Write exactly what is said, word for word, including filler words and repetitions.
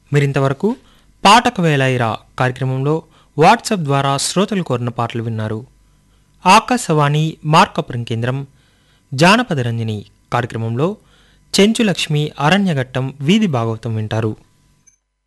మీరింతవరకు పాటకు వేలైరా కార్యక్రమంలో వాట్సాప్ ద్వారా శ్రోతలు కోరిన పాటలు విన్నారు. ఆకాశవాణి మార్కాపురం కేంద్రం జానపద రంజని కార్యక్రమంలో చెంచులక్ష్మి అరణ్యఘట్టం వీధి భాగవతం వింటారు.